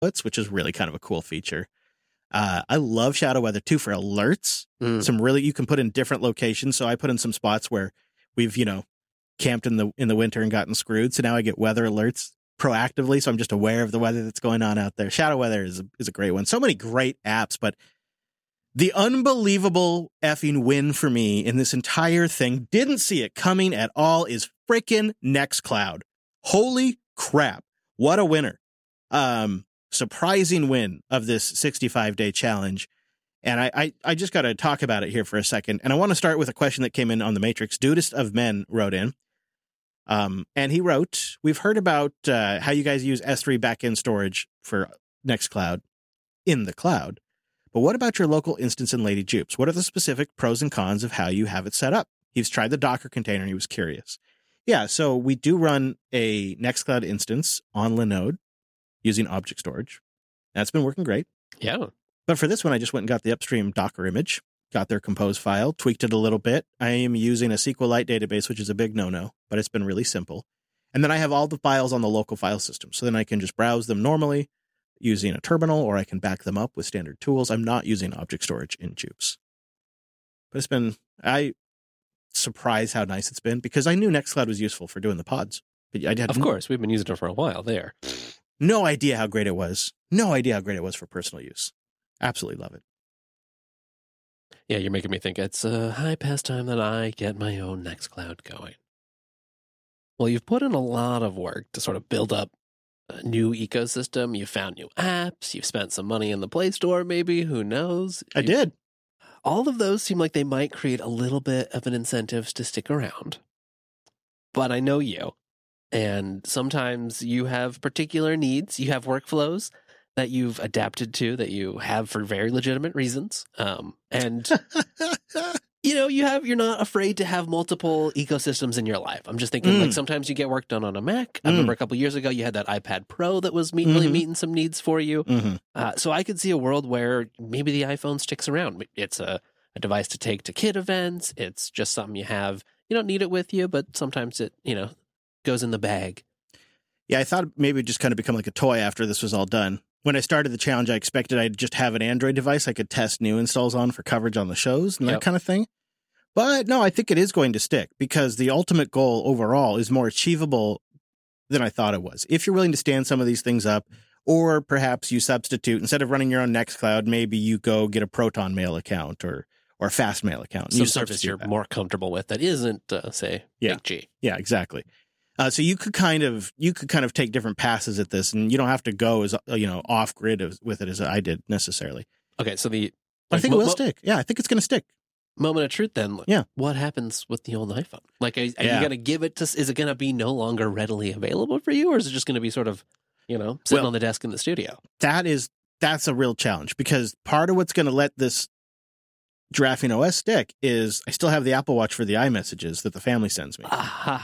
which is really kind of a cool feature. I love Shadow Weather too for alerts. You can put in different locations. So I put in some spots where we've, camped in the winter and gotten screwed. So now I get weather alerts proactively. So I'm just aware of the weather that's going on out there. Shadow Weather is a great one. So many great apps, but the unbelievable effing win for me in this entire thing, didn't see it coming at all, is freaking Nextcloud. Holy crap. What a winner. Surprising win of this 65-day challenge. And I just got to talk about it here for a second. And I want to start with a question that came in on the Matrix. Dudest of Men wrote in. And he wrote, we've heard about how you guys use S3 backend storage for Nextcloud in the cloud. But what about your local instance in Lady Jupes? What are the specific pros and cons of how you have it set up? He's tried the Docker container and he was curious. Yeah, so we do run a Nextcloud instance on Linode using object storage. That's been working great. Yeah. But for this one, I just went and got the upstream Docker image, got their compose file, tweaked it a little bit. I am using a SQLite database, which is a big no-no, but it's been really simple. And then I have all the files on the local file system. So then I can just browse them normally using a terminal, or I can back them up with standard tools. I'm not using object storage in Jupes. But I surprised how nice it's been, because I knew Nextcloud was useful for doing the pods. But Of course, we've been using it for a while there. No idea how great it was. No idea how great it was for personal use. Absolutely love it. Yeah, you're making me think it's a high past time that I get my own Nextcloud going. Well, you've put in a lot of work to sort of build up a new ecosystem. You've found new apps. You've spent some money in the Play Store, maybe. Who knows? I did. All of those seem like they might create a little bit of an incentive to stick around. But I know you. And sometimes you have particular needs. You have workflows that you've adapted to, that you have for very legitimate reasons. And you're not afraid to have multiple ecosystems in your life. I'm just thinking, like, sometimes you get work done on a Mac. I remember a couple years ago, you had that iPad Pro that was really meeting some needs for you. So I could see a world where maybe the iPhone sticks around. It's a device to take to kid events. It's just something you have. You don't need it with you, but sometimes it, goes in the bag. Yeah, I thought maybe it'd just kind of become like a toy after this was all done. When I started the challenge, I expected I'd just have an Android device I could test new installs on for coverage on the shows and that kind of thing. But no, I think it is going to stick, because the ultimate goal overall is more achievable than I thought it was. If you're willing to stand some of these things up, or perhaps you substitute, instead of running your own Nextcloud, maybe you go get a Proton Mail account or a Fastmail account. Some service you're more comfortable with that isn't, say, Big G. Yeah, exactly. So you could kind of take different passes at this, and you don't have to go as off grid with it as I did necessarily. Okay, so I think it will stick. Yeah, I think it's going to stick. Moment of truth, then. Yeah. What happens with the old iPhone? Like, are you going to give it to? Is it going to be no longer readily available for you, or is it just going to be sort of, sitting on the desk in the studio? That's a real challenge, because part of what's going to let this Giraffing OS stick is I still have the Apple Watch for the iMessages that the family sends me.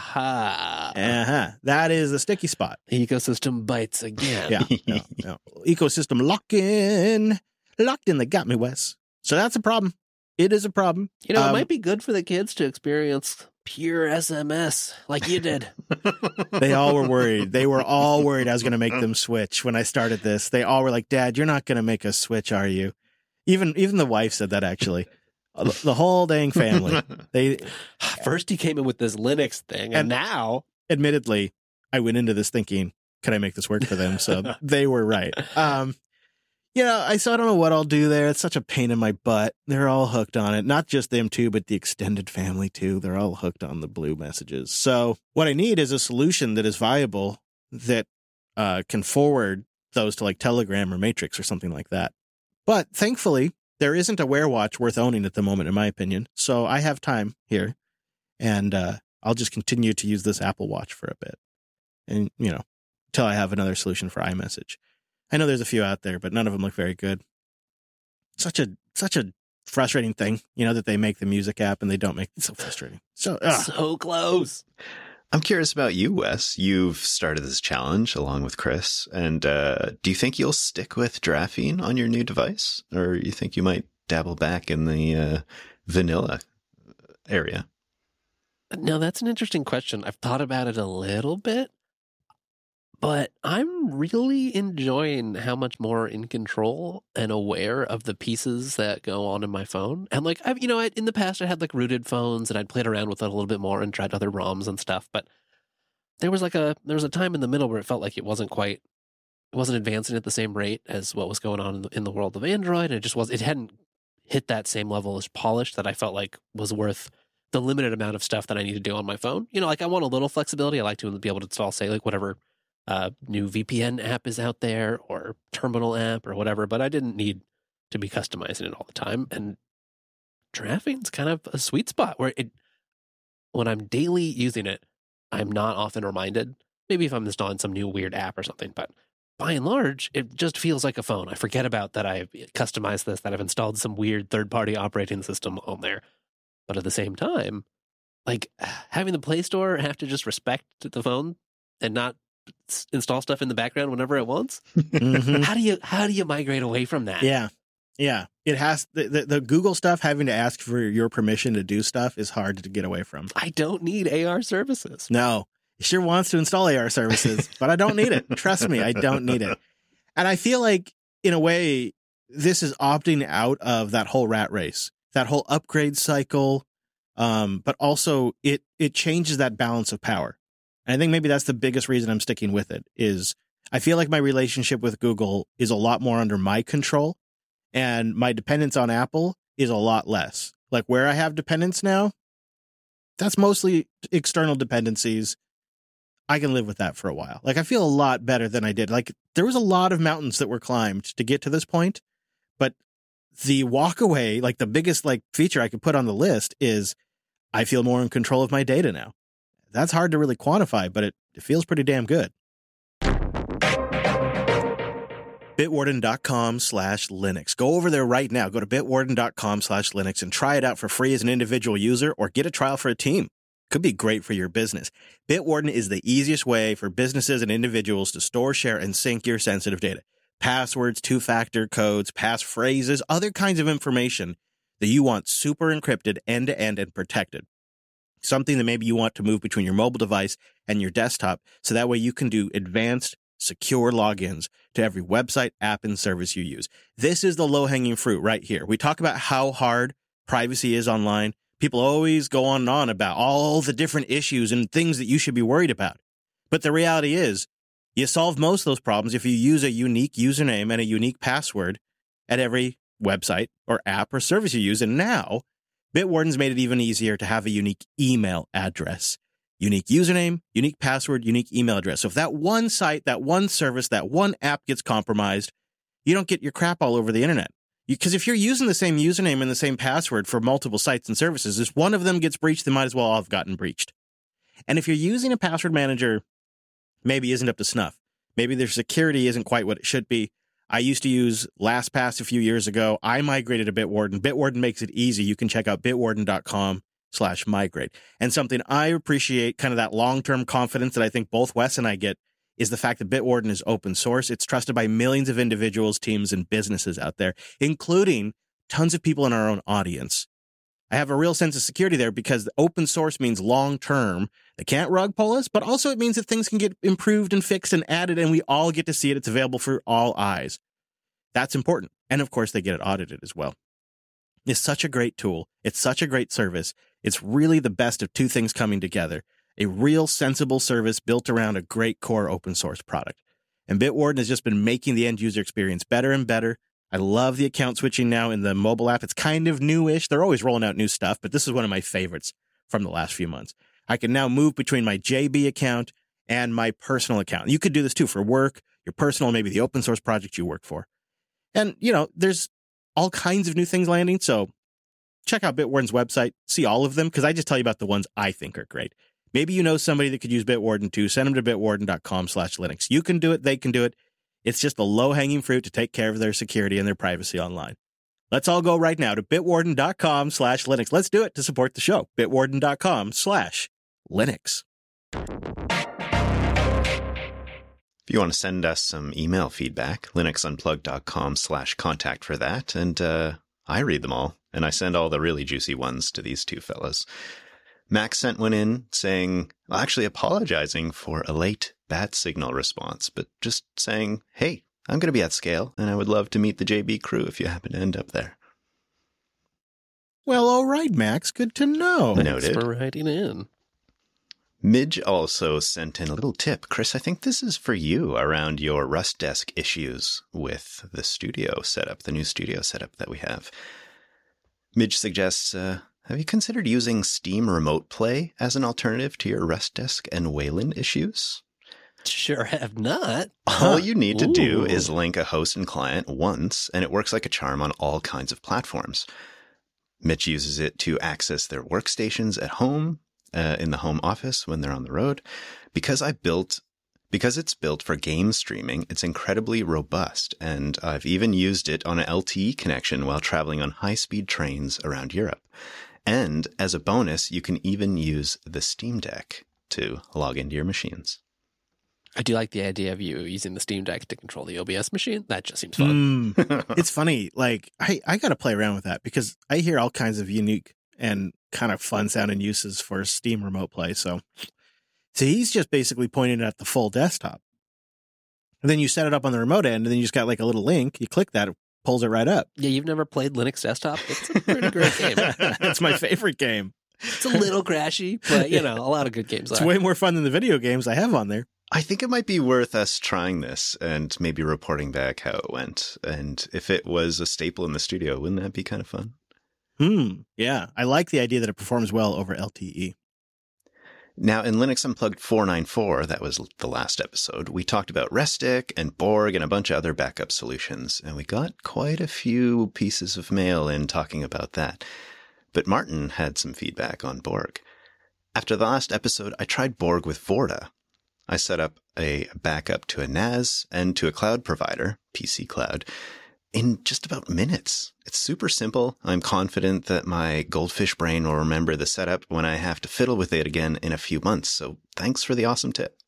That is the sticky spot. Ecosystem bites again. Yeah. No. Ecosystem locked in. They got me, Wes. So that's a problem. It is a problem. It might be good for the kids to experience pure SMS like you did. They all were worried. They were all worried I was going to make them switch when I started this. They all were like, Dad, you're not going to make us switch, are you? Even the wife said that, actually. The whole dang family. First he came in with this Linux thing, and now, admittedly, I went into this thinking, can I make this work for them? So they were right. I don't know what I'll do there. It's such a pain in my butt. They're all hooked on it. Not just them two, but the extended family too. They're all hooked on the blue messages. So what I need is a solution that is viable, that can forward those to like Telegram or Matrix or something like that. But thankfully, there isn't a Wear Watch worth owning at the moment, in my opinion. So I have time here, and I'll just continue to use this Apple Watch for a bit, and until I have another solution for iMessage. I know there's a few out there, but none of them look very good. Such a frustrating thing, that they make the music app and they don't make it. So frustrating. So close. I'm curious about you, Wes. You've started this challenge along with Chris, and do you think you'll stick with Giraffing on your new device, or you think you might dabble back in the vanilla area? Now, that's an interesting question. I've thought about it a little bit. But I'm really enjoying how much more in control and aware of the pieces that go on in my phone. And like, in the past I had like rooted phones and I'd played around with it a little bit more and tried other ROMs and stuff. But there was a time in the middle where it felt like it wasn't advancing at the same rate as what was going on in the world of Android. And it hadn't hit that same level as polish that I felt like was worth the limited amount of stuff that I need to do on my phone. Like I want a little flexibility. I like to be able to install, say, like whatever new VPN app is out there or terminal app or whatever, but I didn't need to be customizing it all the time. And Drafthane's kind of a sweet spot where when I'm daily using it, I'm not often reminded, maybe if I'm installing some new weird app or something, but by and large, it just feels like a phone. I forget about that I've customized this, that I've installed some weird third-party operating system on there. But at the same time, like having the Play Store have to just respect the phone and not install stuff in the background whenever it wants. Mm-hmm. How do you migrate away from that? Yeah. It has the Google stuff having to ask for your permission to do stuff is hard to get away from. I don't need AR services. No, it sure wants to install AR services, but I don't need it. Trust me, I don't need it. And I feel like in a way, this is opting out of that whole rat race, that whole upgrade cycle. But also it changes that balance of power. And I think maybe that's the biggest reason I'm sticking with it is I feel like my relationship with Google is a lot more under my control and my dependence on Apple is a lot less. Like where I have dependence now, that's mostly external dependencies. I can live with that for a while. Like I feel a lot better than I did. Like there was a lot of mountains that were climbed to get to this point, but the walk away, like the biggest like feature I could put on the list is I feel more in control of my data now. That's hard to really quantify, but it feels pretty damn good. Bitwarden.com/Linux. Go over there right now. Go to bitwarden.com/Linux and try it out for free as an individual user or get a trial for a team. Could be great for your business. Bitwarden is the easiest way for businesses and individuals to store, share, and sync your sensitive data. Passwords, two-factor codes, passphrases, other kinds of information that you want super encrypted end-to-end and protected. Something that maybe you want to move between your mobile device and your desktop so that way you can do advanced, secure logins to every website, app, and service you use. This is the low-hanging fruit right here. We talk about how hard privacy is online. People always go on and on about all the different issues and things that you should be worried about. But the reality is, you solve most of those problems if you use a unique username and a unique password at every website or app or service you use. And now, Bitwarden's made it even easier to have a unique email address. Unique username, unique password, unique email address. So if that one site, that one service, that one app gets compromised, you don't get your crap all over the internet. Because if you're using the same username and the same password for multiple sites and services, if one of them gets breached, they might as well all have gotten breached. And if you're using a password manager, maybe isn't up to snuff. Maybe their security isn't quite what it should be. I used to use LastPass a few years ago. I migrated to Bitwarden. Bitwarden makes it easy. You can check out bitwarden.com/migrate. And something I appreciate, kind of that long-term confidence that I think both Wes and I get, is the fact that Bitwarden is open source. It's trusted by millions of individuals, teams, and businesses out there, including tons of people in our own audience. I have a real sense of security there because open source means long-term. They can't rug pull us, but also it means that things can get improved and fixed and added, and we all get to see it. It's available for all eyes. That's important. And of course, they get it audited as well. It's such a great tool. It's such a great service. It's really the best of two things coming together. A real sensible service built around a great core open source product. And Bitwarden has just been making the end user experience better and better. I love the account switching now in the mobile app. It's kind of newish. They're always rolling out new stuff, but this is one of my favorites from the last few months. I can now move between my JB account and my personal account. You could do this too for work, your personal, maybe the open source project you work for. And, there's all kinds of new things landing. So check out Bitwarden's website, see all of them, because I just tell you about the ones I think are great. Maybe you know somebody that could use Bitwarden too. Send them to bitwarden.com/Linux. You can do it. They can do it. It's just the low-hanging fruit to take care of their security and their privacy online. Let's all go right now to bitwarden.com/Linux. Let's do it to support the show. bitwarden.com/Linux. If you want to send us some email feedback, linuxunplugged.com/contact for that. And I read them all, and I send all the really juicy ones to these two fellas. Max sent one in saying, well, actually apologizing for a late bat signal response, but just saying, hey, I'm going to be at scale, and I would love to meet the JB crew if you happen to end up there. Well, all right, Max. Good to know. Noted. Thanks for writing in. Midge also sent in a little tip. Chris, I think this is for you around your Rust Desk issues with the studio setup, the new studio setup that we have. Midge suggests, have you considered using Steam Remote Play as an alternative to your Rust Desk and Wayland issues? Sure have not. All you need to do is link a host and client once, and it works like a charm on all kinds of platforms. Mitch uses it to access their workstations at home, in the home office when they're on the road. Because it's built for game streaming, it's incredibly robust, and I've even used it on an LTE connection while traveling on high-speed trains around Europe. And as a bonus, you can even use the Steam Deck to log into your machines. I do like the idea of you using the Steam Deck to control the OBS machine. That just seems fun. It's funny. Like, I got to play around with that because I hear all kinds of unique and kind of fun sounding uses for Steam Remote Play. So he's just basically pointing at the full desktop. And then you set it up on the remote end, and then you just got like a little link. You click that, it pulls it right up. Yeah, you've never played Linux Desktop? It's a pretty great game. It's my favorite game. It's a little crashy, but, a lot of good games It's are. way more fun than the video games I have on there. I think it might be worth us trying this and maybe reporting back how it went. And if it was a staple in the studio, wouldn't that be kind of fun? Yeah, I like the idea that it performs well over LTE. Now, in Linux Unplugged 494, that was the last episode, we talked about Restic and Borg and a bunch of other backup solutions, and we got quite a few pieces of mail in talking about that. But Martin had some feedback on Borg. After the last episode, I tried Borg with Vorta. I set up a backup to a NAS and to a cloud provider, PC Cloud, in just about minutes. It's super simple. I'm confident that my goldfish brain will remember the setup when I have to fiddle with it again in a few months. So thanks for the awesome tip.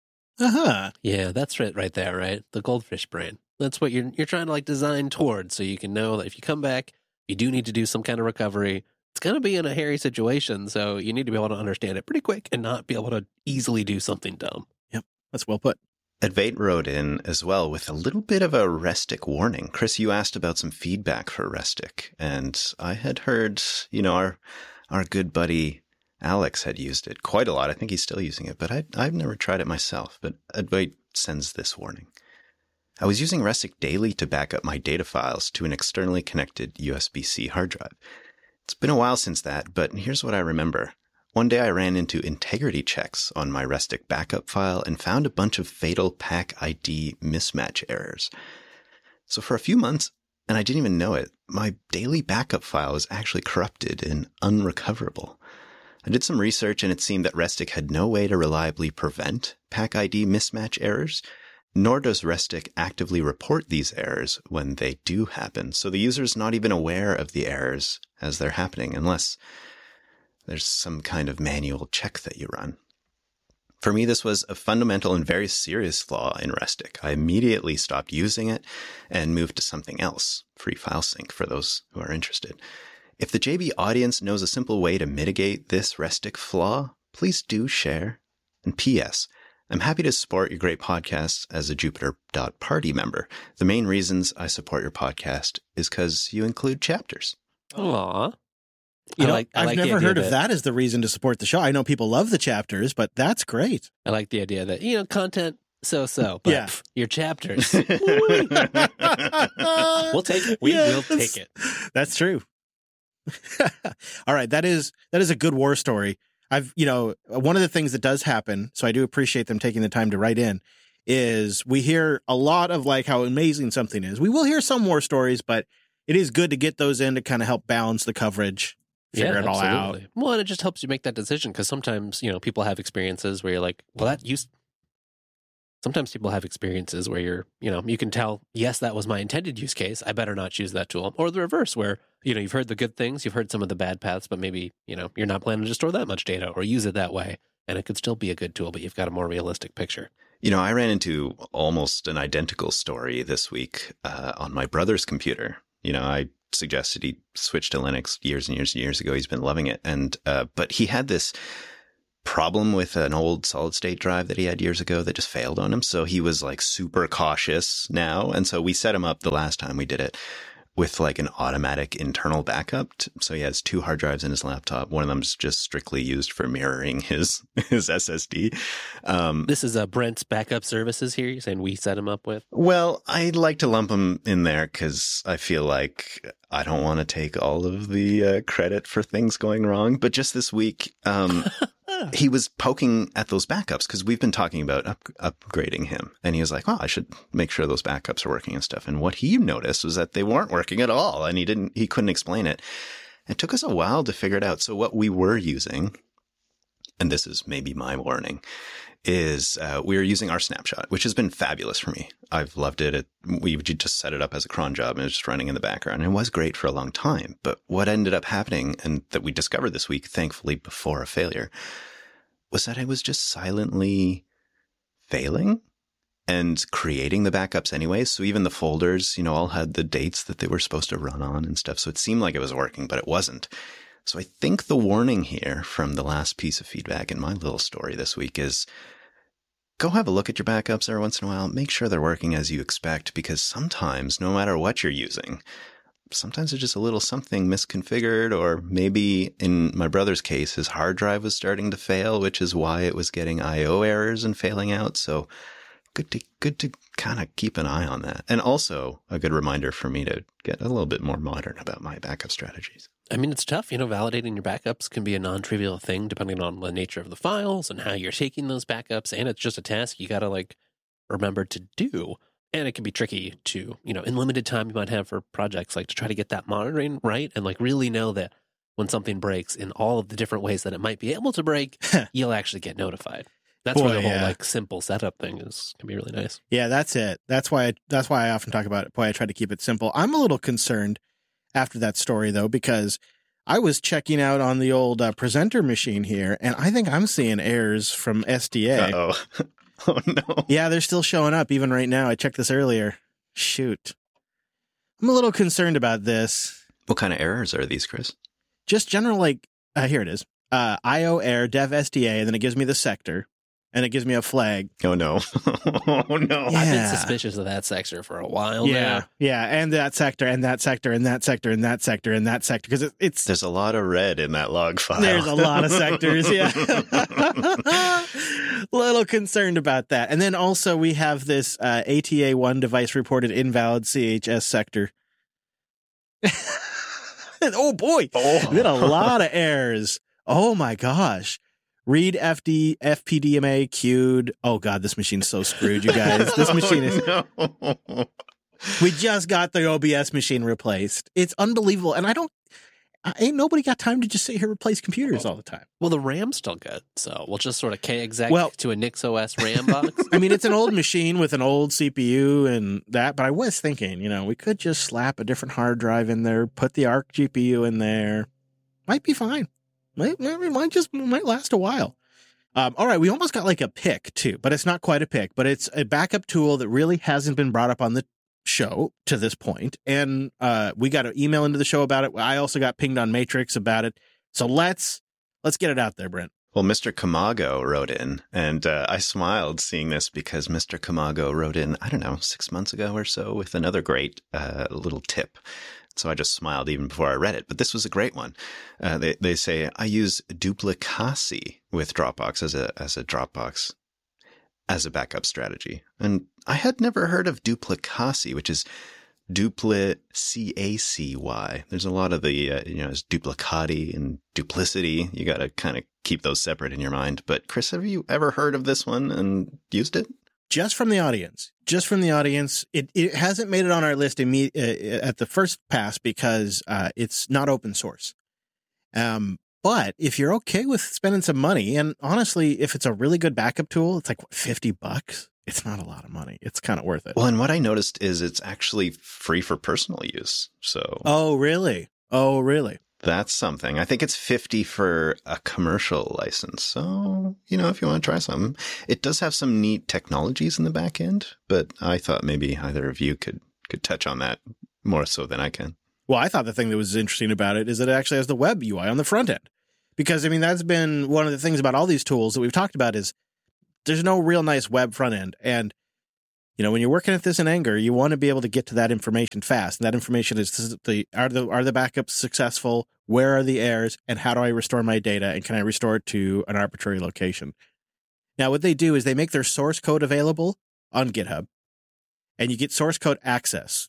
Yeah, that's right there, right? The goldfish brain. That's what you're trying to like design towards, so you can know that if you come back, you do need to do some kind of recovery. It's going to be in a hairy situation, so you need to be able to understand it pretty quick and not be able to easily do something dumb. Yep, that's well put. Advait wrote in as well with a little bit of a Restic warning. Chris, you asked about some feedback for Restic, and I had heard, our good buddy Alex had used it quite a lot. I think he's still using it, but I've never tried it myself. But Advait sends this warning. I was using Restic daily to back up my data files to an externally connected USB-C hard drive. It's been a while since that, but here's what I remember. One day I ran into integrity checks on my Restic backup file and found a bunch of fatal pack ID mismatch errors. So for a few months, and I didn't even know it, my daily backup file was actually corrupted and unrecoverable. I did some research and it seemed that Restic had no way to reliably prevent pack ID mismatch errors, nor does Restic actively report these errors when they do happen. So the user's not even aware of the errors as they're happening unless there's some kind of manual check that you run. For me, this was a fundamental and very serious flaw in Restic. I immediately stopped using it and moved to something else, Free File Sync for those who are interested. If the JB audience knows a simple way to mitigate this Restic flaw, please do share. And P.S., I'm happy to support your great podcast as a Jupiter.party member. The main reasons I support your podcast is because you include chapters. Aww. I've never heard of that as the reason to support the show. I know people love the chapters, but that's great. I like the idea that, content so-so, but Yeah. Your chapters. We'll take it. We will take it. That's true. All right. That is a good war story. One of the things that does happen, so I do appreciate them taking the time to write in, is we hear a lot of like how amazing something is. We will hear some war stories, but it is good to get those in to kind of help balance the coverage, figure it all out. Well, and it just helps you make that decision because sometimes, people have experiences where you're like, well, sometimes people have experiences where you can tell, yes, that was my intended use case. I better not choose that tool. Or the reverse where, you've heard the good things, you've heard some of the bad paths, but maybe, you're not planning to store that much data or use it that way. And it could still be a good tool, but you've got a more realistic picture. I ran into almost an identical story this week on my brother's computer. I suggested he switch to Linux years and years and years ago. He's been loving it. And, but he had this problem with an old solid state drive that he had years ago that just failed on him. So he was like super cautious now. And so we set him up the last time we did it with like an automatic internal backup. So he has 2 hard drives in his laptop. One of them's just strictly used for mirroring his SSD. This is Brent's backup services here. You're saying we set him up with? Well, I like to lump him in there because I feel like I don't want to take all of the credit for things going wrong. But just this week, he was poking at those backups because we've been talking about upgrading him. And he was like, well, I should make sure those backups are working and stuff. And what he noticed was that they weren't working at all. And he couldn't explain it. It took us a while to figure it out. So what we were using, and this is maybe my warning, is we were using our snapshot, which has been fabulous for me. I've loved it. We just set it up as a cron job and it was just running in the background. And it was great for a long time. But what ended up happening, and that we discovered this week, thankfully before a failure, was that I was just silently failing and creating the backups anyways. So even the folders, all had the dates that they were supposed to run on and stuff. So it seemed like it was working, but it wasn't. So I think the warning here from the last piece of feedback in my little story this week is go have a look at your backups every once in a while. Make sure they're working as you expect, because sometimes, no matter what you're using, sometimes there's just a little something misconfigured, or maybe in my brother's case, his hard drive was starting to fail, which is why it was getting I/O errors and failing out. So good to kind of keep an eye on that. And also a good reminder for me to get a little bit more modern about my backup strategies. I mean, it's tough. Validating your backups can be a non-trivial thing depending on the nature of the files and how you're taking those backups. And it's just a task you got to remember to do. And it can be tricky to, in limited time you might have for projects, to try to get that monitoring right and really know that when something breaks in all of the different ways that it might be able to break, you'll actually get notified. That's where the whole simple setup thing can be really nice. Yeah, that's it. That's why I often talk about it. Boy, I try to keep it simple. I'm a little concerned after that story, though, because I was checking out on the old presenter machine here, and I think I'm seeing errors from SDA. Uh-oh. Oh, no. Yeah, they're still showing up even right now. I checked this earlier. Shoot. I'm a little concerned about this. What kind of errors are these, Chris? Just general, here it is. IO error, dev SDA, and then it gives me the sector. And it gives me a flag. Oh, no. Oh, no. Yeah. I've been suspicious of that sector for a while now. Yeah, and that sector, and that sector, and that sector, and that sector, and that sector. Because it's... There's a lot of red in that log file. There's a lot of sectors, yeah. Little concerned about that. And then also we have this ATA1 device reported invalid CHS sector. Oh, boy. Oh. We had a lot of errors. Oh, my gosh. Read FPDMA queued. Oh, God, this machine's so screwed, you guys. This machine is... No. We just got the OBS machine replaced. It's unbelievable. And ain't nobody got time to just sit here and replace computers all the time. Well, the RAM's still good. So we'll just sort of K-exec to a NixOS RAM box. I mean, it's an old machine with an old CPU and that. But I was thinking, we could just slap a different hard drive in there, put the ARC GPU in there. Might be fine. Might last a while. All right, we almost got a pick too, but it's not quite a pick, but it's a backup tool that really hasn't been brought up on the show to this point. And we got an email into the show about it. I also got pinged on Matrix about it. So let's get it out there, Brent. Well, Mr. Kamago wrote in, and I smiled seeing this because Mr. Kamago wrote in, 6 months ago or so with another great little tip. So I just smiled even before I read it. But this was a great one. They say, I use Duplicasi with Dropbox as a Dropbox as a backup strategy. And I had never heard of Duplicasi, which is Duplicacy. There's a lot of the, it's duplicati and duplicity. You got to kind of keep those separate in your mind. But Chris, have you ever heard of this one and used it? Just from the audience. It hasn't made it on our list at the first pass because it's not open source. But if you're okay with spending some money, and honestly, if it's a really good backup tool, it's $50. It's not a lot of money. It's kind of worth it. Well, and what I noticed is it's actually free for personal use. So. Oh, really? That's something. I think it's $50 for a commercial license. So, if you want to try something, it does have some neat technologies in the back end, but I thought maybe either of you could touch on that more so than I can. Well, I thought the thing that was interesting about it is that it actually has the web UI on the front end. Because, I mean, that's been one of the things about all these tools that we've talked about is there's no real nice web front end. And, you know, when you're working at this in Anger, you want to be able to get to that information fast. And that information is are the backups successful? Where are the errors? And how do I restore my data? And can I restore it to an arbitrary location? Now, what they do is they make their source code available on GitHub, and you get source code access.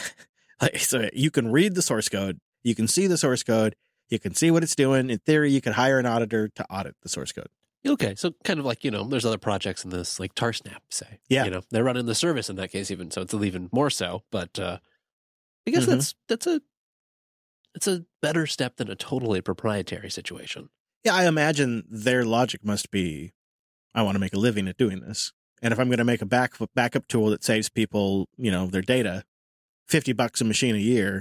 So you can read the source code. You can see the source code. You can see what it's doing. In theory, you could hire an auditor to audit the source code. Okay, so kind of like, you know, there's other projects in this, like Tarsnap, say. Yeah. You know, they're running the service in that case even, so it's even more so. But I guess it's a better step than a totally proprietary situation. Yeah, I imagine their logic must be, I want to make a living at doing this. And if I'm going to make a backup tool that saves people, you know, their data, $50 a machine a year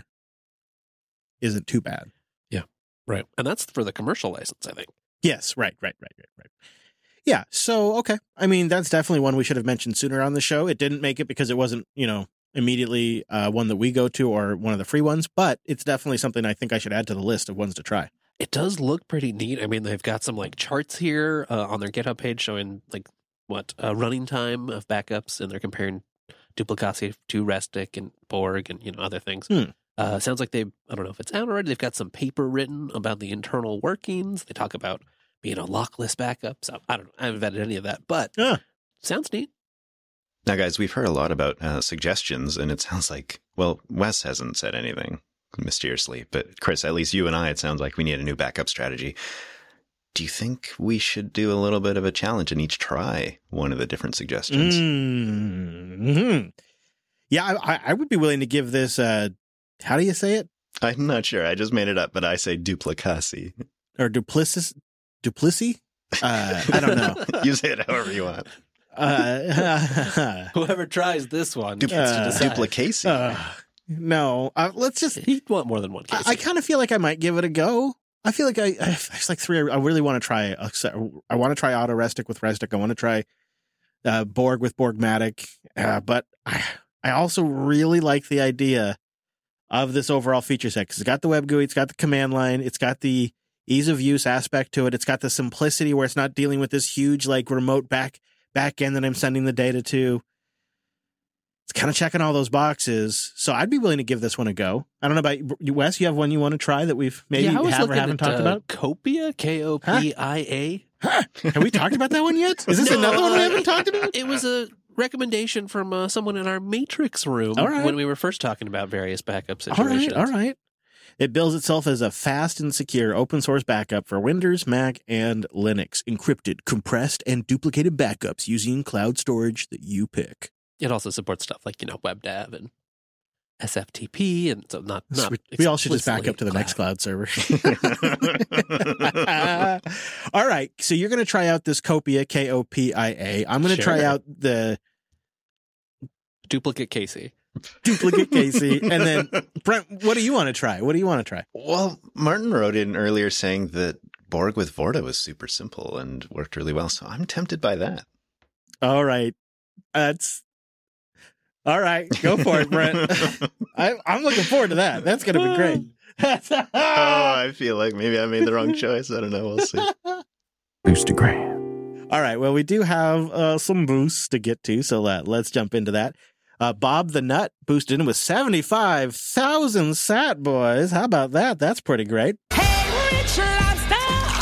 isn't too bad. Right. And that's for the commercial license, I think. Yes, right. Yeah, so, okay. I mean, that's definitely one we should have mentioned sooner on the show. It didn't make it because it wasn't, you know, immediately one that we go to or one of the free ones, but it's definitely something I think I should add to the list of ones to try. It does look pretty neat. I mean, they've got some like charts here on their GitHub page showing like running time of backups, and they're comparing Duplicati to Restic and Borg and, you know, other things. Sounds like I don't know if it's out already. They've got some paper written about the internal workings. They talk about being a lockless backup. So I don't know. I haven't vetted any of that, but sounds neat. Now, guys, we've heard a lot about suggestions, and it sounds like, well, Wes hasn't said anything mysteriously, but Chris, at least you and I, it sounds like we need a new backup strategy. Do you think we should do a little bit of a challenge and each try one of the different suggestions? Mm-hmm. Yeah, I would be willing to give this how do you say it? I'm not sure. I just made it up, but I say Duplicasi. Or Duplicis? I don't know. You say it however you want. Whoever tries this one. Duplicasi. No, let's just... He'd want more than one case. I kind of feel like I might give it a go. I feel like it's like three. I really want to try. I want to try Auto Restic with Restic. I want to try Borg with Borgmatic. But I also really like the idea of this overall feature set, because it's got the web GUI, it's got the command line, it's got the ease of use aspect to it, it's got the simplicity where it's not dealing with this huge like remote back end that I'm sending the data to. It's kind of checking all those boxes, so I'd be willing to give this one a go. I don't know about you, Wes. You have one you want to try that we've maybe have or haven't talked about? Copia, Kopia. Huh? Have we talked about that one yet? Is this another one we haven't talked about? It was a recommendation from someone in our Matrix room when we were first talking about various backup situations. All right. It bills itself as a fast and secure open source backup for Windows, Mac, and Linux. Encrypted, compressed, and duplicated backups using cloud storage that you pick. It also supports stuff like, you know, WebDAV and SFTP, and so not we all should just back up to the Nextcloud server. All right, so you're going to try out this Copia, Kopia. I'm going to try out the Duplicate Casey. And then Brent, what do you want to try? Well, Martin wrote in earlier saying that Borg with Vorta was super simple and worked really well, so I'm tempted by that. All right, all right, go for it, Brent. I'm looking forward to that. That's going to be great. I feel like maybe I made the wrong choice. I don't know. We'll see. Boostagram. All right. Well, we do have some boosts to get to, so let's jump into that. Bob the Nut boosted in with 75,000 sat, boys. How about that? That's pretty great. Hey, Rich Lobster!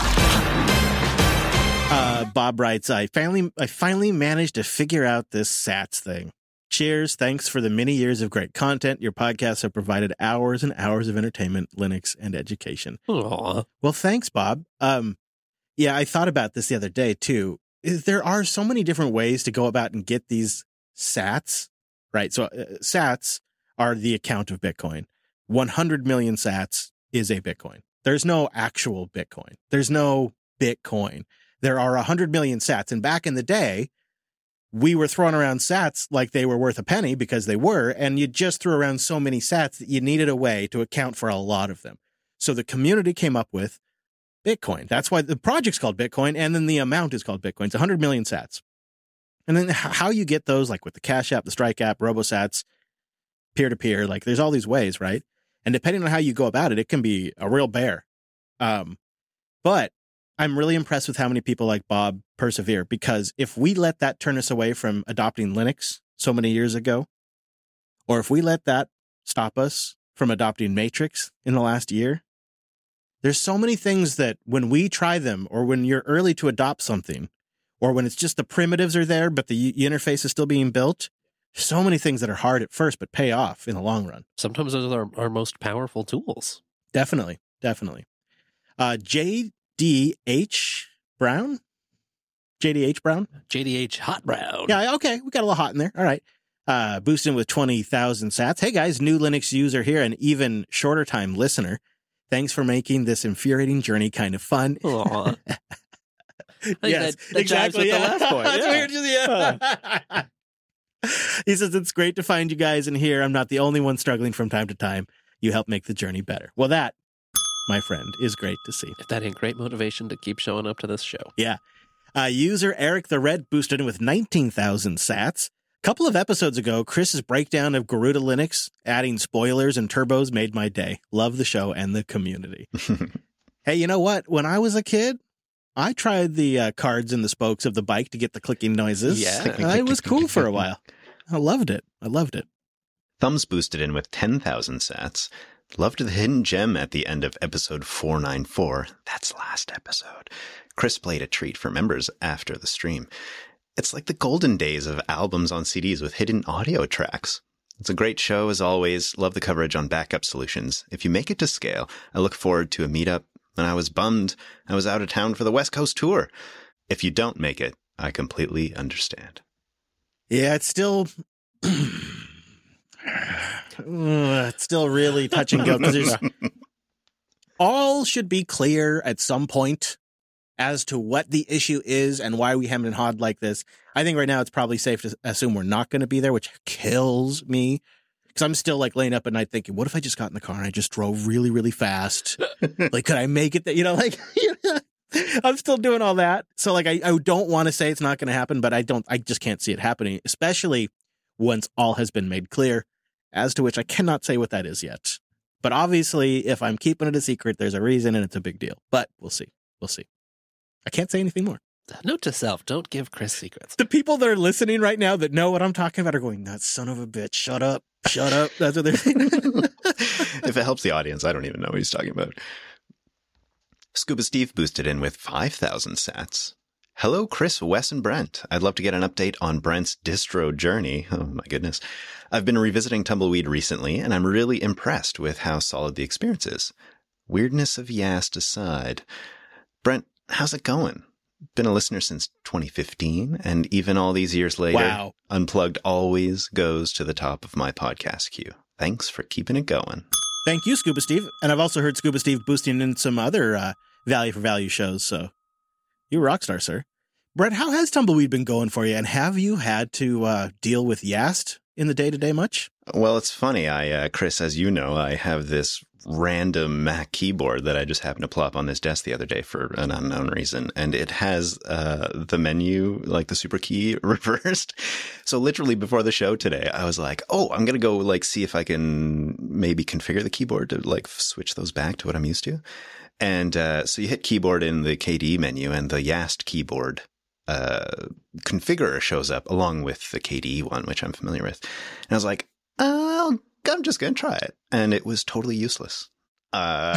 Bob writes, I finally managed to figure out this sats thing. Cheers. Thanks for the many years of great content. Your podcasts have provided hours and hours of entertainment, Linux, and education. Aww. Well, thanks, Bob. Yeah, I thought about this the other day, too. There are so many different ways to go about and get these sats, right? So sats are the account of Bitcoin. 100 million sats is a Bitcoin. There's no actual Bitcoin. There's no Bitcoin. There are 100 million sats. And back in the day, we were throwing around sats like they were worth a penny, because they were, and you just threw around so many sats that you needed a way to account for a lot of them. So the community came up with Bitcoin. That's why the project's called Bitcoin, and then the amount is called Bitcoin. It's 100 million sats. And then how you get those, like with the Cash App, the Strike app, RoboSats, peer-to-peer. Like there's all these ways, right? And depending on how you go about it, it can be a real bear. But I'm really impressed with how many people like Bob persevere, because if we let that turn us away from adopting Linux so many years ago, or if we let that stop us from adopting Matrix in the last year, there's so many things that when we try them, or when you're early to adopt something, or when it's just the primitives are there, but the interface is still being built, so many things that are hard at first, but pay off in the long run. Sometimes those are our most powerful tools. Definitely. JDH Brown? JDH Brown? JDH Hot Brown. Yeah, okay. We got a little hot in there. All right. Boosting with 20,000 sats. Hey guys, new Linux user here, and even shorter time listener. Thanks for making this infuriating journey kind of fun. Aw. Yes, that exactly. jives with the last point. That's Yeah. weird. Yeah. He says, it's great to find you guys in here. I'm not the only one struggling from time to time. You help make the journey better. Well, that, my friend, is great to see. If that ain't great motivation to keep showing up to this show. Yeah. User Eric the Red boosted in with 19,000 sats. A couple of episodes ago, Chris's breakdown of Garuda Linux, adding spoilers and turbos, made my day. Love the show and the community. Hey, you know what? When I was a kid, I tried the cards and the spokes of the bike to get the clicking noises. Yeah. It was cool for a while. I loved it. Thumbs boosted in with 10,000 sats. Loved the hidden gem at the end of episode 494. That's last episode. Chris played a treat for members after the stream. It's like the golden days of albums on CDs with hidden audio tracks. It's a great show as always. Love the coverage on backup solutions. If you make it to scale, I look forward to a meetup. And I was bummed I was out of town for the West Coast tour. If you don't make it, I completely understand. Yeah, it's still really touch and go, because there's all should be clear at some point as to what the issue is and why we haven't been hawed like this. I think right now it's probably safe to assume we're not going to be there, which kills me. Because I'm still like laying up at night thinking, what if I just got in the car and I just drove really, really fast? Like, could I make it? I'm still doing all that. So like, I don't want to say it's not going to happen, but I just can't see it happening, especially once all has been made clear, as to which I cannot say what that is yet. But obviously, if I'm keeping it a secret, there's a reason and it's a big deal. But we'll see. I can't say anything more. Note to self, don't give Chris secrets. The people that are listening right now that know what I'm talking about are going, that son of a bitch, shut up. That's what they're saying. If it helps the audience, I don't even know what he's talking about. Scuba Steve boosted in with 5,000 sats. Hello, Chris, Wes, and Brent. I'd love to get an update on Brent's distro journey. Oh, my goodness. I've been revisiting Tumbleweed recently, and I'm really impressed with how solid the experience is. Weirdness of Yast aside. Brent, how's it going? Been a listener since 2015, and even all these years later, wow. Unplugged always goes to the top of my podcast queue. Thanks for keeping it going. Thank you, Scuba Steve. And I've also heard Scuba Steve boosting in some other value for value shows, so you're a rock star, sir. Brett, how has Tumbleweed been going for you, and have you had to deal with Yast in the day-to-day much? Well, it's funny. Chris, as you know, I have this random Mac keyboard that I just happened to plop on this desk the other day for an unknown reason. And it has the menu, like the super key reversed. So literally before the show today, I was like, oh, I'm going to go see if I can maybe configure the keyboard to switch those back to what I'm used to. And so you hit keyboard in the KDE menu, and the Yast keyboard configurer shows up along with the KDE one, which I'm familiar with. And I was like, I'm just going to try it. And it was totally useless. So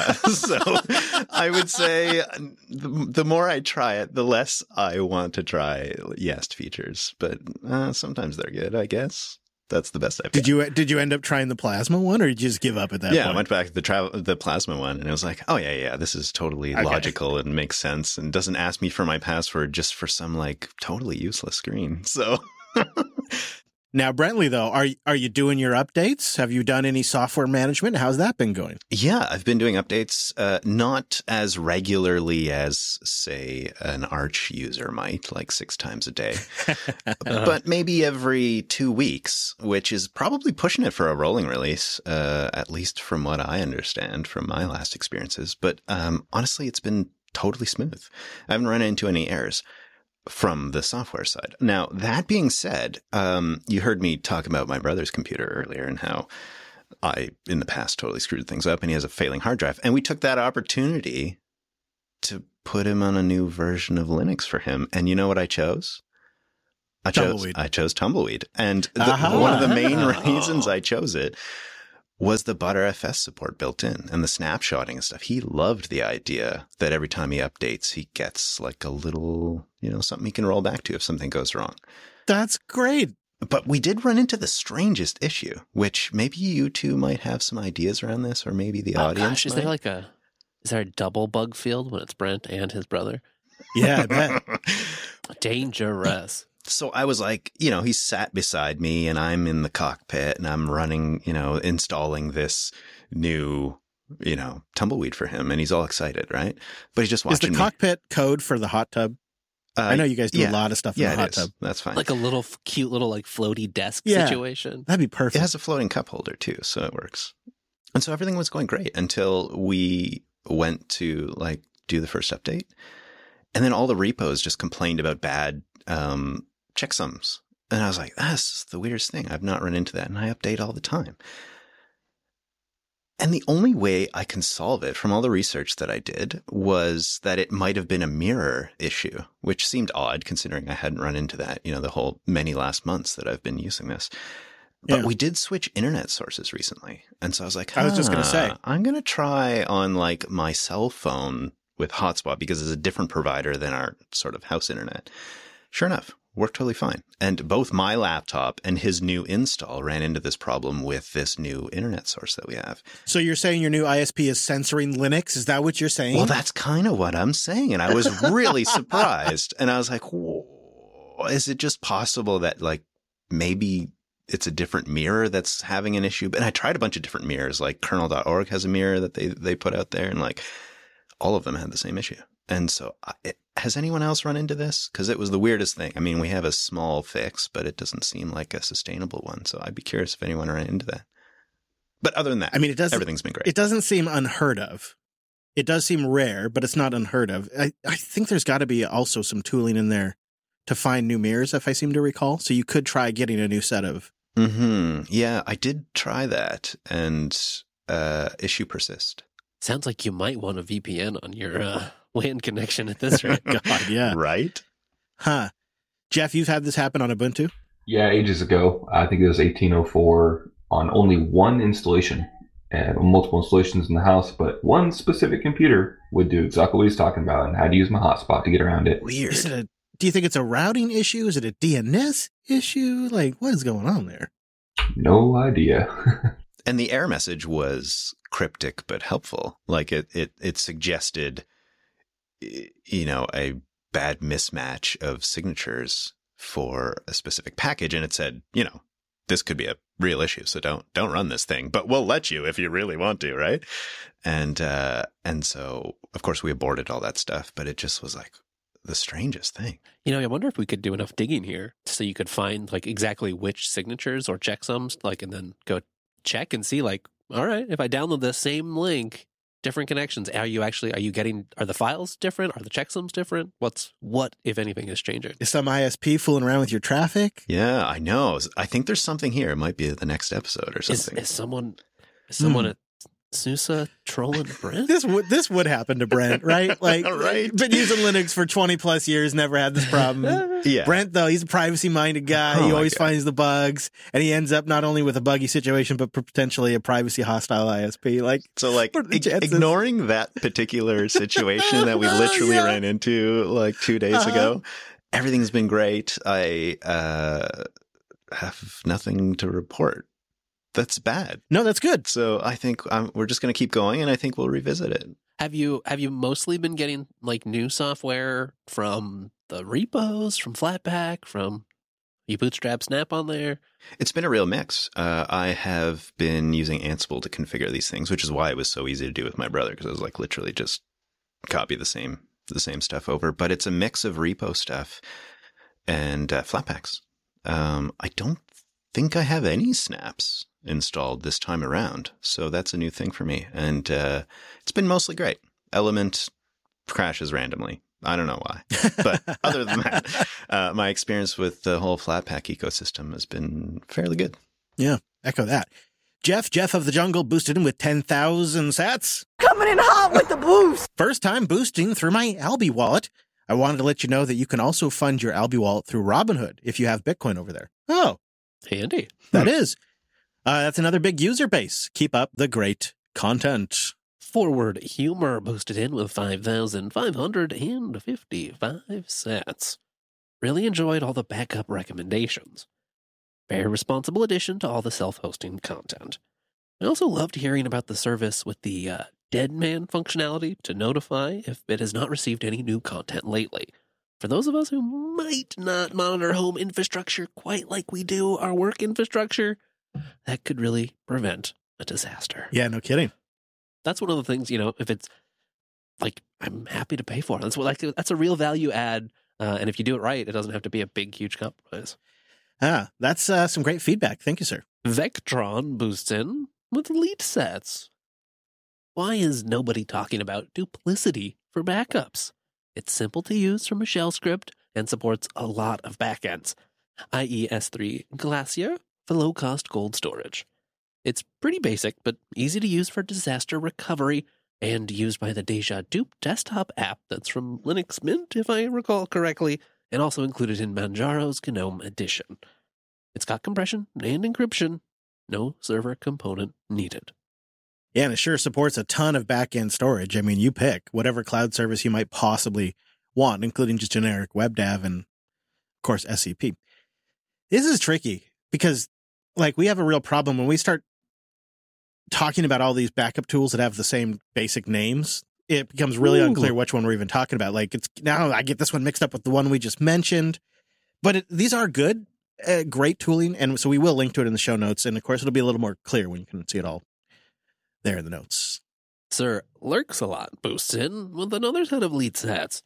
I would say the more I try it, the less I want to try Yast features. But sometimes they're good, I guess. That's the best I've got. Did you end up trying the Plasma one, or did you just give up at that point? Yeah, I went back to the Plasma one, and it was like, oh, yeah, this is totally logical and makes sense and doesn't ask me for my password just for some totally useless screen. So Now, Brentley, though, are you doing your updates? Have you done any software management? How's that been going? Yeah, I've been doing updates, not as regularly as, say, an Arch user might, 6 times a day, but maybe every 2 weeks, which is probably pushing it for a rolling release, at least from what I understand from my last experiences. But honestly, it's been totally smooth. I haven't run into any errors. from the software side. Now, that being said, you heard me talk about my brother's computer earlier and how I, in the past, totally screwed things up, and he has a failing hard drive. And we took that opportunity to put him on a new version of Linux for him. And you know what I chose? I chose Tumbleweed. And one of the main reasons I chose it was the Btrfs support built in and the snapshotting and stuff. He loved the idea that every time he updates, he gets like a little, something he can roll back to if something goes wrong. That's great. But we did run into the strangest issue, which maybe you two might have some ideas around this, or maybe the audience. Gosh, is there a double bug field when it's Brent and his brother? Yeah, I bet. Dangerous. So I was like, he sat beside me and I'm in the cockpit and I'm running, installing this new, Tumbleweed for him. And he's all excited, right? But he's just watching. Is the cockpit code for the hot tub? I know you guys do a lot of stuff in the hot tub. That's fine. Like a little cute little floaty desk situation. That'd be perfect. It has a floating cup holder too, so it works. And so everything was going great until we went to do the first update. And then all the repos just complained about bad checksums. And I was like, that's the weirdest thing. I've not run into that. And I update all the time. And the only way I can solve it from all the research that I did was that it might have been a mirror issue, which seemed odd considering I hadn't run into that, the whole many last months that I've been using this. But we did switch internet sources recently. And so I was like, I was just going to say, I'm going to try on my cell phone with Hotspot because it's a different provider than our sort of house internet. Sure enough, worked totally fine. And both my laptop and his new install ran into this problem with this new internet source that we have. So you're saying your new ISP is censoring Linux? Is that what you're saying? Well, that's kind of what I'm saying. And I was really surprised. And I was like, whoa, is it just possible that maybe it's a different mirror that's having an issue? And I tried a bunch of different mirrors, like kernel.org has a mirror that they put out there, and all of them had the same issue. And so has anyone else run into this? Because it was the weirdest thing. I mean, we have a small fix, but it doesn't seem like a sustainable one. So I'd be curious if anyone ran into that. But other than that, everything's been great. It doesn't seem unheard of. It does seem rare, but it's not unheard of. I think there's got to be also some tooling in there to find new mirrors, if I seem to recall. So you could try getting a new set of. Yeah, I did try that, and issue persist. Sounds like you might want a VPN on your WAN connection at this rate. God, yeah. Right? Huh. Jeff, you've had this happen on Ubuntu? Yeah, ages ago. I think it was 1804 on only one installation. Multiple installations in the house, but one specific computer would do exactly what he's talking about and how to use my hotspot to get around it. Weird. Do you think it's a routing issue? Is it a DNS issue? What is going on there? No idea. And the error message was cryptic but helpful. It suggested, a bad mismatch of signatures for a specific package, and it said, this could be a real issue, so don't run this thing, but we'll let you if you really want to, right? And so of course we aborted all that stuff, but it just was the strangest thing. I wonder if we could do enough digging here so you could find exactly which signatures or checksums, and then go check and see all right, if I download the same link, different connections, are the files different? Are the checksums different? What, if anything, is changing? Is some ISP fooling around with your traffic? Yeah, I know. I think there's something here. It might be the next episode or something. Is someone at SUSE trolling Brent? This would happen to Brent, right? Right. Been using Linux for 20 plus years, never had this problem. Yeah. Brent, though, he's a privacy minded guy. He always finds the bugs, and he ends up not only with a buggy situation, but potentially a privacy hostile ISP. Ignoring that particular situation that we literally ran into 2 days ago, everything's been great. I have nothing to report. That's bad. No, that's good. So I think we're just going to keep going, and I think we'll revisit it. Have you mostly been getting new software from the repos, from Flatpak, from you bootstrap Snap on there? It's been a real mix. I have been using Ansible to configure these things, which is why it was so easy to do with my brother, because it was literally just copy the same stuff over. But it's a mix of repo stuff and Flatpaks. I don't think I have any snaps installed this time around, so that's a new thing for me, and it's been mostly great. Element crashes randomly. I don't know why. But other than that, my experience with the whole Flatpak ecosystem has been fairly good. Yeah, echo that. Jeff of the Jungle boosted in with 10,000 sats. Coming in hot with the boost. First time boosting through my Albi wallet. I wanted to let you know that you can also fund your Albi wallet through Robinhood if you have Bitcoin over there. Oh, Handy. that is. That's another big user base. Keep up the great content. Forward Humor boosted in with 5,555 sats. Really enjoyed all the backup recommendations. Very responsible addition to all the self-hosting content. I also loved hearing about the service with the Dead Man functionality to notify if it has not received any new content lately. For those of us who might not monitor home infrastructure quite like we do our work infrastructure, that could really prevent a disaster. Yeah, no kidding. That's one of the things, if it's like, I'm happy to pay for it. That's a real value add. And if you do it right, it doesn't have to be a big, huge compromise. That's some great feedback. Thank you, sir. Vectron boosts in with lead sets. Why is nobody talking about duplicity for backups? It's simple to use from a shell script and supports a lot of backends, i.e. S3 Glacier for low-cost cold storage. It's pretty basic, but easy to use for disaster recovery and used by the Deja Dupe desktop app that's from Linux Mint, if I recall correctly, and also included in Manjaro's GNOME edition. It's got compression and encryption. No server component needed. Yeah, and it sure supports a ton of back-end storage. I mean, you pick whatever cloud service you might possibly want, including just generic WebDAV and, of course, SCP. This is tricky because, we have a real problem when we start talking about all these backup tools that have the same basic names. It becomes really unclear which one we're even talking about. It's now I get this one mixed up with the one we just mentioned, but these are good, great tooling. And so we will link to it in the show notes. And of course, it'll be a little more clear when you can see it all there in the notes. Sir Lurks-a-Lot boosts in with another set of lead sets.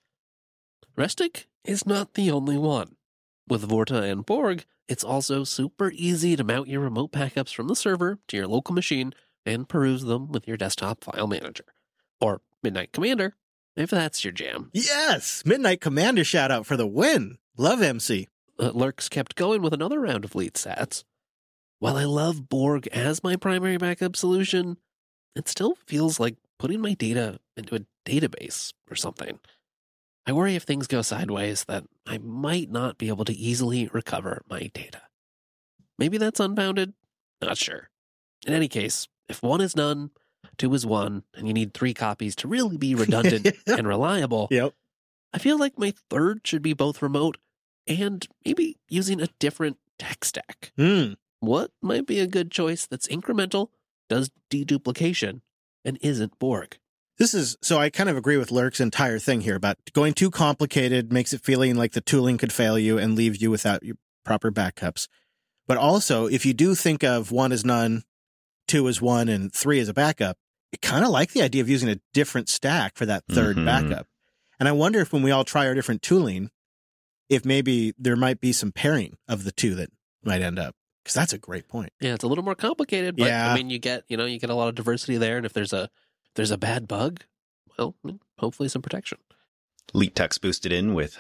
Restic is not the only one. With Vorta and Borg, it's also super easy to mount your remote backups from the server to your local machine and peruse them with your desktop file manager. Or Midnight Commander, if that's your jam. Yes! Midnight Commander shout out for the win. Love MC. Lurks kept going with another round of lead sats. While I love Borg as my primary backup solution, it still feels like putting my data into a database or something. I worry if things go sideways that I might not be able to easily recover my data. Maybe that's unfounded? Not sure. In any case, if 1 is none, 2 is 1, and you need 3 copies to really be redundant and reliable, Yep. I feel like my third should be both remote and maybe using a different tech stack. What might be a good choice that's incremental, does deduplication, and isn't Borg? So I kind of agree with Lurk's entire thing here about going too complicated makes it feeling like the tooling could fail you and leave you without your proper backups. But also, if you do think of 1 as none, 2 as 1, and 3 as a backup, I kind of like the idea of using a different stack for that third backup. And I wonder if when we all try our different tooling, if maybe there might be some pairing of the two that might end up. Because that's a great point. Yeah, it's a little more complicated, but Yeah. I mean, you get a lot of diversity there, and if there's a bad bug, well, hopefully some protection. LeakTex boosted in with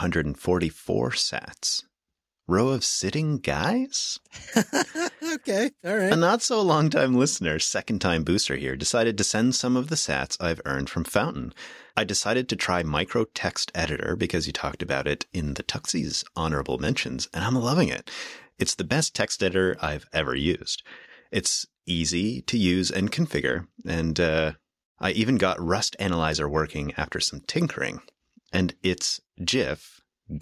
444 sats. Row of sitting guys? Okay, all right. A not-so-long-time listener, second-time booster here, decided to send some of the sats I've earned from Fountain. I decided to try Micro Text Editor because you talked about it in the Tuxie's honorable mentions, and I'm loving it. It's the best text editor I've ever used. It's easy to use and configure, and I even got Rust Analyzer working after some tinkering. And it's GIF.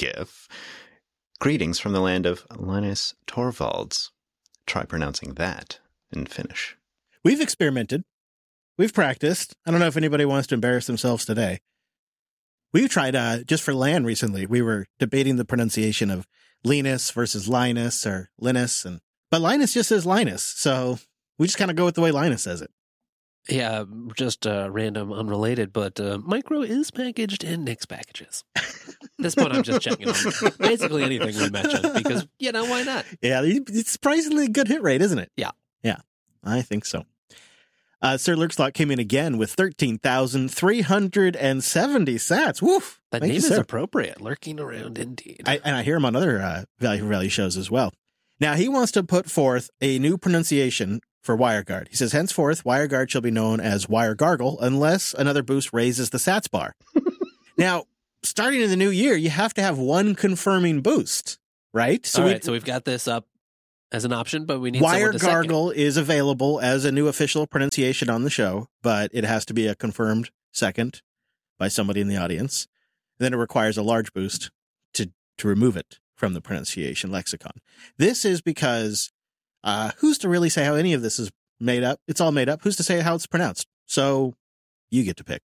Greetings from the land of Linus Torvalds. Try pronouncing that in Finnish. We've experimented. We've practiced. I don't know if anybody wants to embarrass themselves today. We tried, just for LAN recently, we were debating the pronunciation of Linus versus Linus or Linus. But Linus just says Linus. So we just kind of go with the way Linus says it. Yeah, just random, unrelated, but Micro is packaged in Nix packages. At this point, I'm just checking on basically anything we mentioned because, why not? Yeah, it's surprisingly good hit rate, isn't it? Yeah. Yeah, I think so. Sir Lurkslot came in again with 13,370 sats. Woof. That Thank name you, is sir. appropriate. Lurking around indeed. And I hear him on other Value for Value shows as well. Now, he wants to put forth a new pronunciation for WireGuard. He says, henceforth, WireGuard shall be known as WireGargle unless another boost raises the sats bar. Now, starting in the new year, you have to have one confirming boost, right? So, so we've got this up as an option, but we need Wire someone to second. Gargle is available as a new official pronunciation on the show, but it has to be a confirmed second by somebody in the audience. Then it requires a large boost to remove it from the pronunciation lexicon. This is because who's to really say how any of this is made up? It's all made up. Who's to say how it's pronounced? So you get to pick.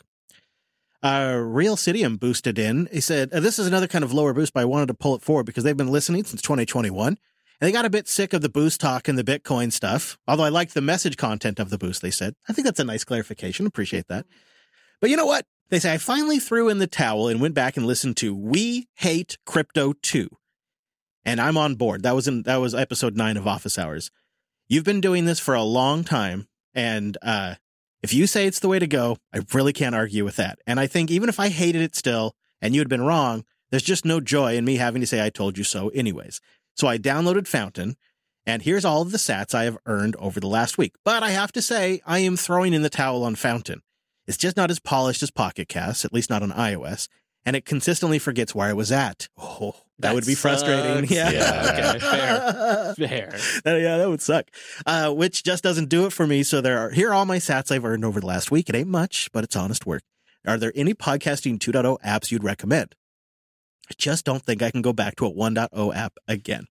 Real Cidium boosted in. He said, this is another kind of lower boost, but I wanted to pull it forward because they've been listening since 2021. And they got a bit sick of the boost talk and the Bitcoin stuff. Although I like the message content of the boost, they said. I think that's a nice clarification. Appreciate that. But you know what? They say, I finally threw in the towel and went back and listened to We Hate Crypto 2. And I'm on board. That was episode 9 of Office Hours. You've been doing this for a long time. And if you say it's the way to go, I really can't argue with that. And I think even if I hated it still and you had been wrong, there's just no joy in me having to say I told you so anyways. So I downloaded Fountain, and here's all of the sats I have earned over the last week. But I have to say, I am throwing in the towel on Fountain. It's just not as polished as Pocket Cast, at least not on iOS, and it consistently forgets where I was at. Oh, that would be frustrating. Yeah. Okay, fair. Yeah, that would suck. Which just doesn't do it for me. So here are all my sats I've earned over the last week. It ain't much, but it's honest work. Are there any Podcasting 2.0 apps you'd recommend? I just don't think I can go back to a 1.0 app again.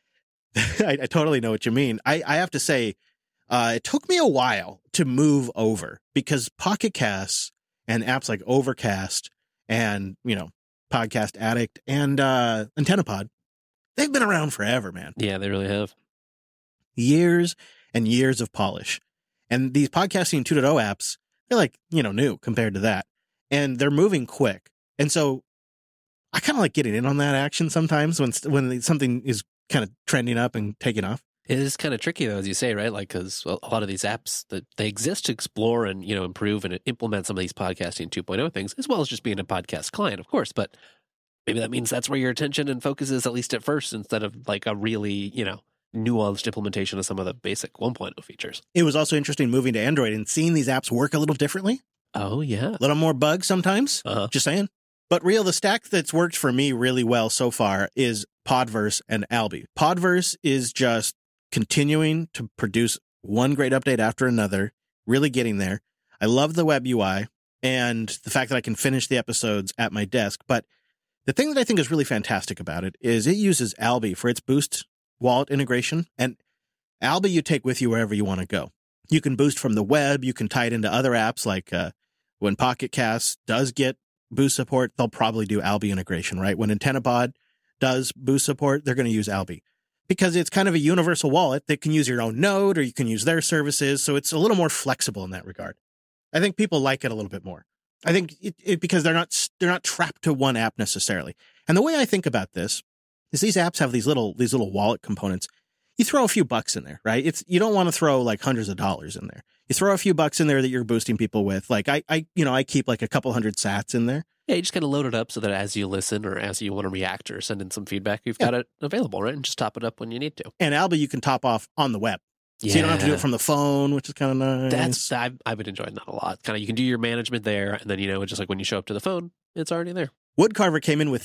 I totally know what you mean. I have to say, it took me a while to move over because Pocket Casts and apps like Overcast and, Podcast Addict and AntennaPod, they've been around forever, man. Yeah, they really have. Years and years of polish. And these Podcasting 2.0 apps, they're like, new compared to that. And they're moving quick. And so I kind of like getting in on that action sometimes when something is kind of trending up and taking off. It is kind of tricky, though, as you say, right? Like, because a lot of these apps, they exist to explore and, improve and implement some of these podcasting 2.0 things, as well as just being a podcast client, of course. But maybe that means that's where your attention and focus is, at least at first, instead of like a really, nuanced implementation of some of the basic 1.0 features. It was also interesting moving to Android and seeing these apps work a little differently. Oh, yeah. A little more bugs sometimes. Just saying. But the stack that's worked for me really well so far is Podverse and Alby. Podverse is just continuing to produce one great update after another, really getting there. I love the web UI and the fact that I can finish the episodes at my desk. But the thing that I think is really fantastic about it is it uses Alby for its Boost wallet integration. And Alby you take with you wherever you want to go. You can boost from the web. You can tie it into other apps like when Pocket Cast does get Boost support, they'll probably do Alby integration, right? When AntennaPod does Boost support, they're going to use Alby because it's kind of a universal wallet that can use your own node or you can use their services. So it's a little more flexible in that regard. I think people like it a little bit more. I think it because they're not trapped to one app necessarily. And the way I think about this is these apps have these little wallet components. You throw a few bucks in there, right? You don't want to throw like hundreds of dollars in there. You throw a few bucks in there that you're boosting people with. Like I keep like a couple hundred sats in there. Yeah, you just kind of load it up so that as you listen or as you want to react or send in some feedback, you've got it available, right? And just top it up when you need to. And Alby, you can top off on the web. Yeah. So you don't have to do it from the phone, which is kind of nice. I've been enjoying that a lot. Kind of, you can do your management there, and then, just like when you show up to the phone, it's already there. Woodcarver came in with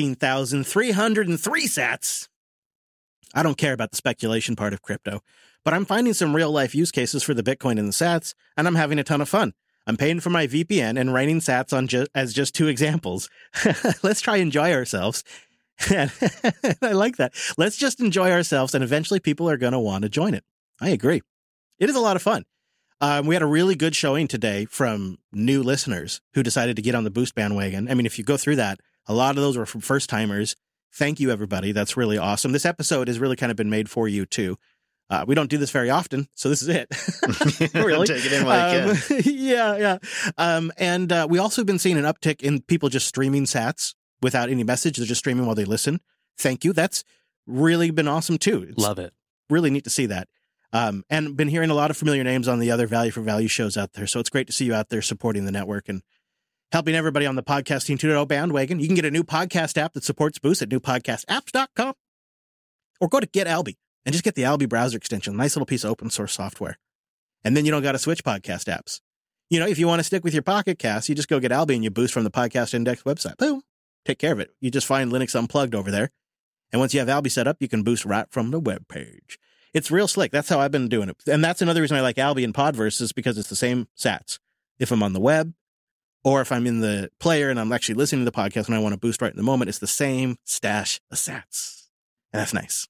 13,303 sats. I don't care about the speculation part of crypto, but I'm finding some real life use cases for the Bitcoin and the sats, and I'm having a ton of fun. I'm paying for my VPN and raining sats on as just 2 examples. Let's try enjoy ourselves. I like that. Let's just enjoy ourselves, and eventually people are going to want to join it. I agree. It is a lot of fun. We had a really good showing today from new listeners who decided to get on the Boost bandwagon. I mean, if you go through that, a lot of those were from first timers. Thank you, everybody. That's really awesome. This episode has really kind of been made for you, too. We don't do this very often, so this is it. Really? Take it in while you can. Yeah. And we also have been seeing an uptick in people just streaming sats without any message. They're just streaming while they listen. Thank you. That's really been awesome, too. Love it. Really neat to see that. And been hearing a lot of familiar names on the other Value for Value shows out there. So it's great to see you out there supporting the network and helping everybody on the Podcasting 2.0 bandwagon. You can get a new podcast app that supports Boost at newpodcastapps.com, or go to Get Alby and just get the Alby browser extension. Nice little piece of open source software. And then you don't got to switch podcast apps. You know, if you want to stick with your Pocket Cast, you just go get Alby and you Boost from the Podcast Index website. Boom. Take care of it. You just find Linux Unplugged over there. And once you have Alby set up, you can Boost right from the web page. It's real slick. That's how I've been doing it. And that's another reason I like Alby and Podverse, is because it's the same sats. If I'm on the web, or if I'm in the player and I'm actually listening to the podcast and I want to Boost right in the moment, it's the same stash of sats. And that's nice.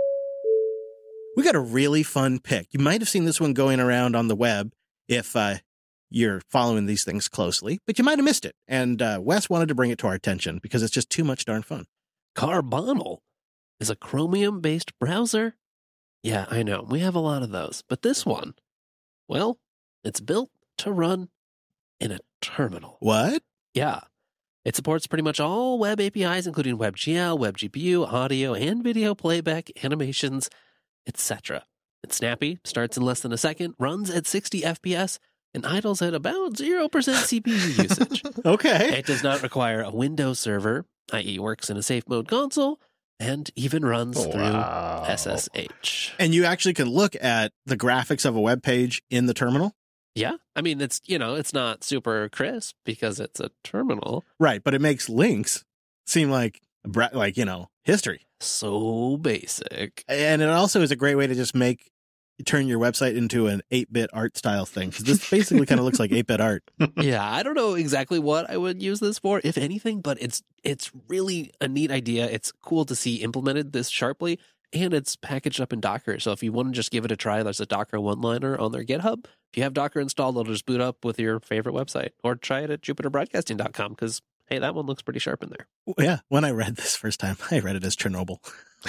We got a really fun pick. You might have seen this one going around on the web if you're following these things closely, but you might have missed it. And Wes wanted to bring it to our attention because it's just too much darn fun. Carbonal is a Chromium-based browser. Yeah, I know. We have a lot of those. But this one, well, it's built to run in a terminal. What? Yeah. It supports pretty much all web APIs, including WebGL, WebGPU, audio and video playback, animations, etc. It's snappy, starts in less than a second, runs at 60 FPS, and idles at about 0% CPU usage. Okay. It does not require a Windows server, i.e. works in a safe mode console, and even runs through SSH. And you actually can look at the graphics of a web page in the terminal? Yeah. I mean, it's, it's not super crisp because it's a terminal. Right, but it makes links seem like history. So basic. And it also is a great way to just turn your website into an 8-bit art style thing. Because this basically kind of looks like 8-bit art. Yeah, I don't know exactly what I would use this for, if anything, but it's really a neat idea. It's cool to see implemented this sharply, and it's packaged up in Docker. So if you want to just give it a try, there's a Docker one-liner on their GitHub. If you have Docker installed, it'll just boot up with your favorite website. Or try it at jupiterbroadcasting.com, because, hey, that one looks pretty sharp in there. Yeah, when I read this first time, I read it as Chernobyl.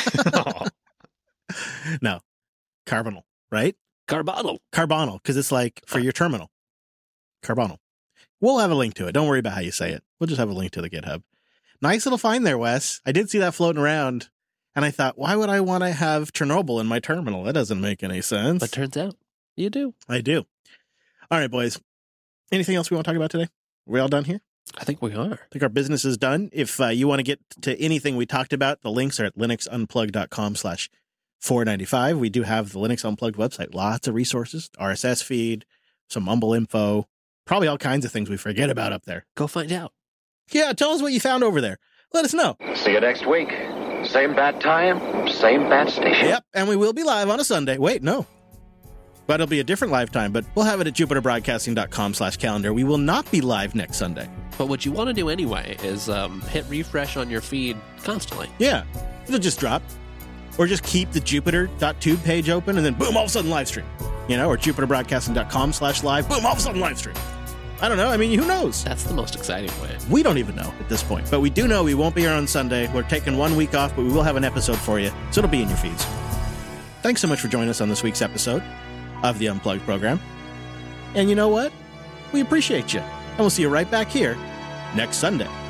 No, Carbonal. Right? Carbonal, because it's like for your terminal. Carbonal. We'll have a link to it. Don't worry about how you say it. We'll just have a link to the GitHub. Nice little find there, Wes. I did see that floating around, and I thought, why would I want to have Chernobyl in my terminal? That doesn't make any sense. But turns out you do. I do. All right, boys. Anything else we want to talk about today? Are we all done here? I think we are. I think our business is done. If you want to get to anything we talked about, the links are at linuxunplugged.com/495. We do have the Linux Unplugged website. Lots of resources, RSS feed, some Mumble info, probably all kinds of things we forget about up there. Go find out. Yeah, tell us what you found over there. Let us know. See you next week. Same bad time, same bad station. Yep, and we will be live on a Sunday. Wait, no. But it'll be a different live time, but we'll have it at jupiterbroadcasting.com/calendar. We will not be live next Sunday. But what you want to do anyway is hit refresh on your feed constantly. Yeah, it'll just drop. Or just keep the Jupiter.tube page open and then boom, all of a sudden live stream. Or jupiterbroadcasting.com/live, boom, all of a sudden live stream. I don't know. I mean, who knows? That's the most exciting way. We don't even know at this point. But we do know we won't be here on Sunday. We're taking 1 week off, but we will have an episode for you. So it'll be in your feeds. Thanks so much for joining us on this week's episode of the Unplugged program. And you know what? We appreciate you. And we'll see you right back here next Sunday.